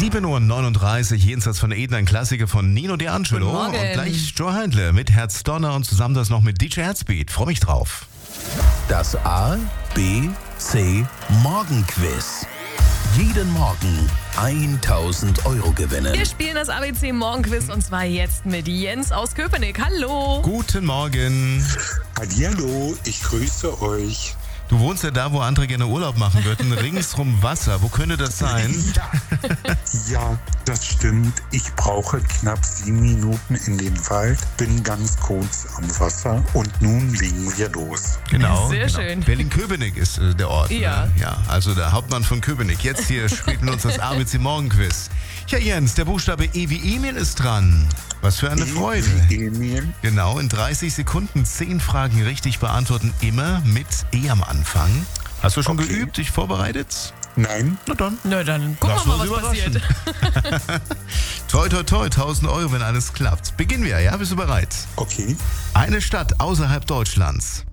7:39 Uhr, jenseits von Eden, ein Klassiker von Nino D'Angelo. Guten Morgen. Und gleich Joe Heindle mit Herzdonner und zusammen das noch mit DJ Herzbeat. Freue mich drauf. Das A, B, C Morgenquiz. Jeden Morgen 1.000 Euro gewinnen. Wir spielen das ABC Morgenquiz und zwar jetzt mit Jens aus Köpenick. Hallo. Guten Morgen. Hallihallo, ich grüße euch. Du wohnst ja da, wo andere gerne Urlaub machen würden, ringsrum Wasser. Wo könnte das sein? Ja, das stimmt. Ich brauche knapp 7 Minuten in den Wald, bin ganz kurz am Wasser und nun legen wir los. Genau. Sehr genau. schön. Berlin-Köpenick ist der Ort. Ja. Ne? Ja. Also der Hauptmann von Köpenick. Jetzt hier spielt mit uns das ABC Morgenquiz. Ja, Jens, der Buchstabe E wie Emil ist dran. Was für eine Freude. Emil, Genau, in 30 Sekunden 10 Fragen richtig beantworten, immer mit E am Anfang. Hast du schon Okay. geübt, dich vorbereitet? nein, Na dann. Na dann gucken Lass wir mal, uns was passiert. Toi, toi, toi, 1.000 Euro, wenn alles klappt. Beginnen wir, ja? Bist du bereit? okay. Eine Stadt außerhalb Deutschlands.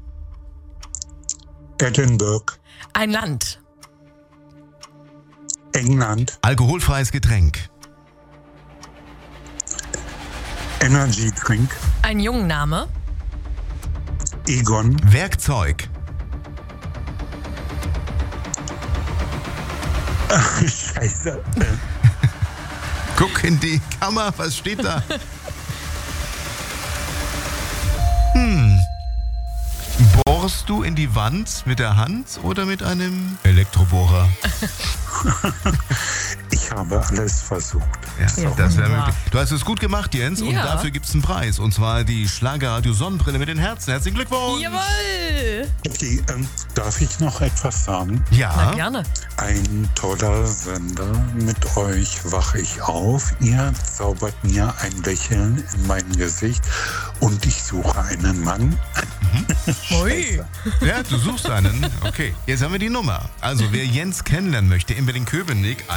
Edinburgh, Ein Land. England, Alkoholfreies Getränk. Energy Drink, Ein Jungenname. Egon, Werkzeug. Scheiße, Guck in die Kamera, was steht da? Bohrst du in die Wand mit der Hand oder mit einem Elektrobohrer? ich habe alles versucht. Ja, Ja, das wäre wunderbar. möglich. Du hast es gut gemacht, Jens, und Ja. dafür gibt es einen Preis. Und zwar die Schlagerradio Sonnenbrille mit den Herzen. Herzlichen Glückwunsch! Jawohl. Okay, darf ich noch etwas sagen? Na Ja, gerne. Ein toller Sender, mit euch wache ich auf. Ihr zaubert mir ein Lächeln in mein Gesicht und ich suche einen Mann. Ui. ja, du suchst einen. Okay, jetzt haben wir die Nummer. Also, wer Jens kennenlernen möchte in Berlin-Köpenick,